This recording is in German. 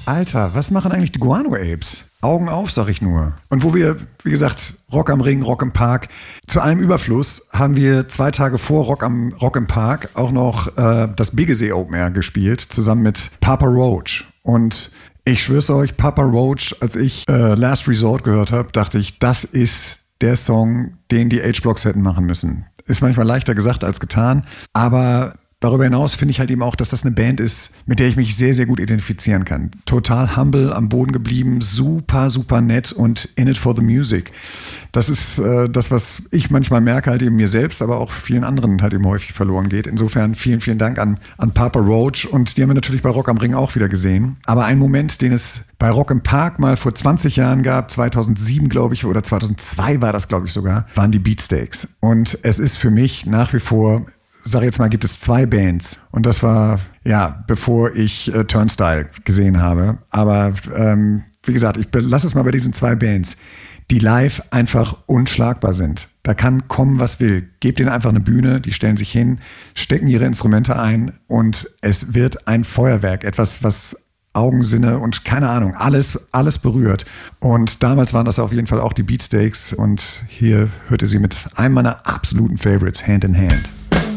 Alter, was machen eigentlich die Guano Apes? Augen auf, sag ich nur. Und wo wir, wie gesagt, Rock am Ring, Rock im Park, zu allem Überfluss haben wir 2 Tage vor Rock im Park auch noch das Biggesee Open Air gespielt, zusammen mit Papa Roach. Und ich schwör's euch, Papa Roach, als ich Last Resort gehört habe, dachte ich, das ist der Song, den die H-Blocks hätten machen müssen. Ist manchmal leichter gesagt als getan, aber darüber hinaus finde ich halt eben auch, dass das eine Band ist, mit der ich mich sehr, sehr gut identifizieren kann. Total humble, am Boden geblieben, super, super nett und in it for the music. Das ist das, was ich manchmal merke, halt eben mir selbst, aber auch vielen anderen halt eben häufig verloren geht. Insofern vielen, vielen Dank an Papa Roach, und die haben wir natürlich bei Rock am Ring auch wieder gesehen. Aber ein Moment, den es bei Rock im Park mal vor 20 Jahren gab, 2007 glaube ich, oder 2002 war das glaube ich sogar, waren die Beatsteaks. Und es ist für mich nach wie vor, sag jetzt mal, gibt es 2 Bands. Und das war, ja, bevor ich Turnstile gesehen habe. Aber wie gesagt, ich lasse es mal bei diesen 2 Bands, die live einfach unschlagbar sind. Da kann kommen, was will. Gebt ihnen einfach eine Bühne, die stellen sich hin, stecken ihre Instrumente ein und es wird ein Feuerwerk. Etwas, was Augen, Sinne und keine Ahnung, alles berührt. Und damals waren das auf jeden Fall auch die Beatsteaks. Und hier hört ihr sie mit einem meiner absoluten Favorites, Hand in Hand.